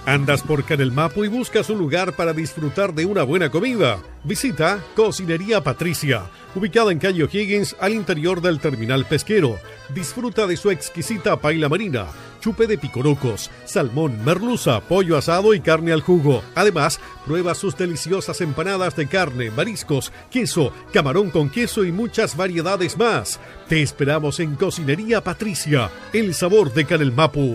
¿Andas por Canelmapu y buscas un lugar para disfrutar de una buena comida? Visita Cocinería Patricia, ubicada en calle O'Higgins, al interior del terminal pesquero. Disfruta de su exquisita paella marina, chupe de picorocos, salmón, merluza, pollo asado y carne al jugo. Además, prueba sus deliciosas empanadas de carne, mariscos, queso, camarón con queso y muchas variedades más. Te esperamos en Cocinería Patricia, el sabor de Canelmapu.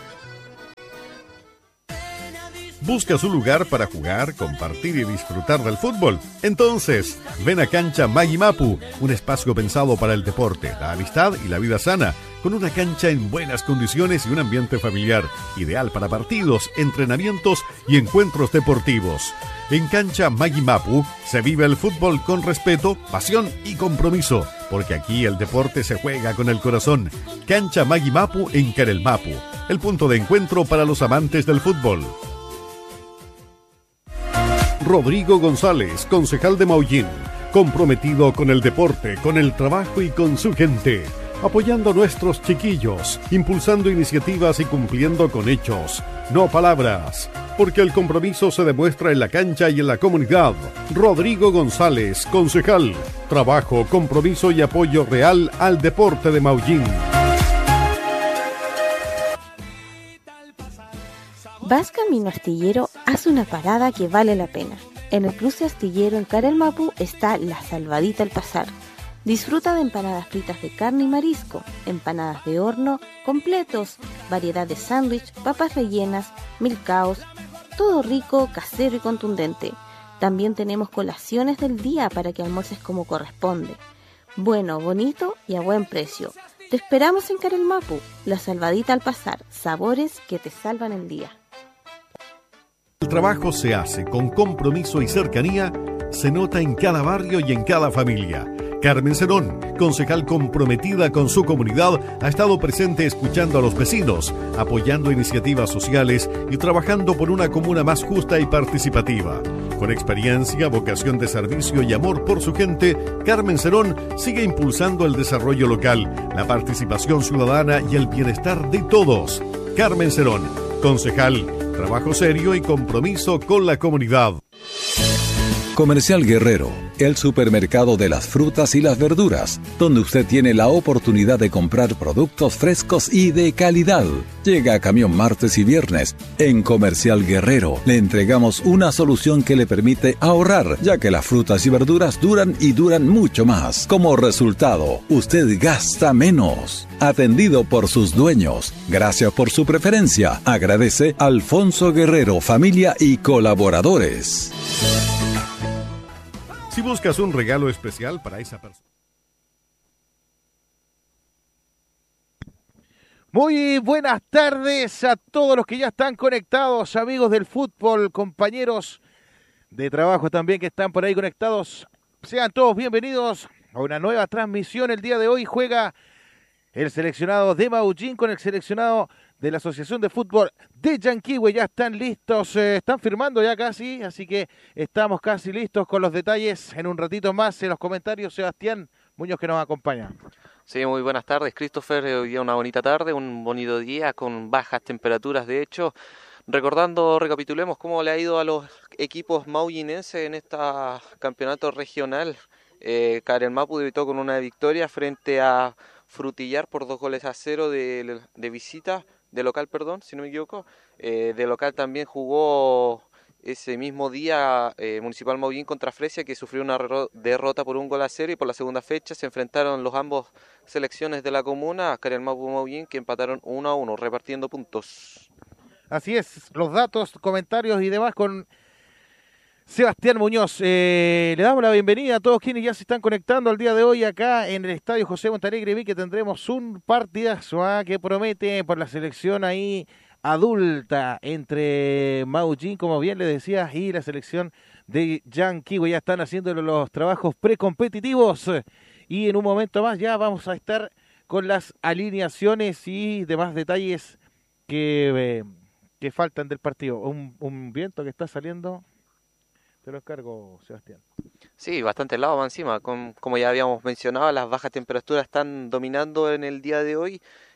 ¿Buscas un lugar para jugar, compartir y disfrutar del fútbol? Entonces, ven a Cancha Maguimapu, un espacio pensado para el deporte, la amistad y la vida sana, con una cancha en buenas condiciones y un ambiente familiar, ideal para partidos, entrenamientos y encuentros deportivos. En Cancha Maguimapu se vive el fútbol con respeto, pasión y compromiso, porque aquí el deporte se juega con el corazón. Cancha Maguimapu en Canelmapu, el punto de encuentro para los amantes del fútbol. Rodrigo González, concejal de Maullín, comprometido con el deporte, con el trabajo y con su gente, apoyando a nuestros chiquillos, impulsando iniciativas y cumpliendo con hechos, no palabras, porque el compromiso se demuestra en la cancha y en la comunidad. Rodrigo González, concejal, trabajo, compromiso y apoyo real al deporte de Maullín. Vas camino Astillero, haz una parada que vale la pena. En el cruce Astillero en Canelmapu está La Salvadita al Pasar. Disfruta de empanadas fritas de carne y marisco, empanadas de horno, completos, variedad de sándwich, papas rellenas, milcaos, todo rico, casero y contundente. También tenemos colaciones del día para que almuerces como corresponde. Bueno, bonito y a buen precio. Te esperamos en Canelmapu, La Salvadita al Pasar, sabores que te salvan el día. El trabajo se hace con compromiso y cercanía, se nota en cada barrio y en cada familia. Carmen Cerón, concejal comprometida con su comunidad, ha estado presente escuchando a los vecinos, apoyando iniciativas sociales y trabajando por una comuna más justa y participativa. Con experiencia, vocación de servicio y amor por su gente, Carmen Cerón sigue impulsando el desarrollo local, la participación ciudadana y el bienestar de todos. Carmen Cerón, concejal, trabajo serio y compromiso con la comunidad. Comercial Guerrero, el supermercado de las frutas y las verduras, donde usted tiene la oportunidad de comprar productos frescos y de calidad. Llega a camión martes y viernes. En Comercial Guerrero le entregamos una solución que le permite ahorrar, ya que las frutas y verduras duran y duran mucho más. Como resultado, usted gasta menos. Atendido por sus dueños. Gracias por su preferencia. Agradece Alfonso Guerrero, familia y colaboradores. Si buscas un regalo especial para esa persona. Muy buenas tardes a todos los que ya están conectados, amigos del fútbol, compañeros de trabajo también que están por ahí conectados. Sean todos bienvenidos a una nueva transmisión. El día de hoy juega el seleccionado de Maullín con el seleccionado de la Asociación de Fútbol de Yanquihue. Ya están listos, están firmando ya casi, así que estamos casi listos con los detalles en un ratito más en los comentarios. Sebastián Muñoz, que nos acompaña. Sí, muy buenas tardes, Christopher. Hoy día una bonita tarde, un bonito día con bajas temperaturas, de hecho. Recapitulemos cómo le ha ido a los equipos maullinenses en este campeonato regional. Canelmapu debutó con una victoria frente a Frutillar por 2-0 de visita, de local, perdón, si no me equivoco. De local también jugó ese mismo día Municipal Maullín contra Fresia, que sufrió una derrota por 1-0, y por la segunda fecha se enfrentaron los ambos selecciones de la comuna, Canelmapu y Maullín, que empataron 1-1, repartiendo puntos. Así es, los datos, comentarios y demás con Sebastián Muñoz. Le damos la bienvenida a todos quienes ya se están conectando al día de hoy acá en el Estadio José Montalegre. Vi que tendremos un partidazo que promete por la selección ahí adulta entre Maullín, como bien le decía, y la selección de Yanquihue. Ya están haciendo los trabajos precompetitivos y en un momento más ya vamos a estar con las alineaciones y demás detalles que faltan del partido. Un viento que está saliendo. Te lo encargo, Sebastián. Sí, bastante helado más encima. Como ya habíamos mencionado, las bajas temperaturas están dominando en el día de hoy.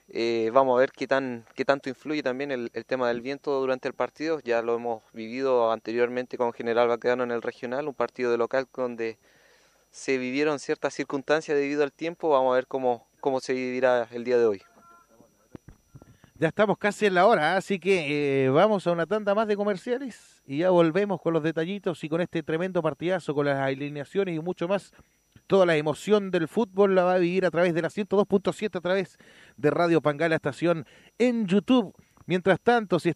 Vamos a ver qué tanto influye también el tema del viento durante el partido. Ya lo hemos vivido anteriormente con General Baquedano en el regional, un partido de local donde se vivieron ciertas circunstancias debido al tiempo. Vamos a ver cómo se vivirá el día de hoy. Ya estamos casi en la hora, así que vamos a una tanda más de comerciales y ya volvemos con los detallitos y con este tremendo partidazo, con las alineaciones y mucho más. Toda la emoción del fútbol la va a vivir a través de la 102.7, a través de Radio Pangala Estación en YouTube. Mientras tanto, si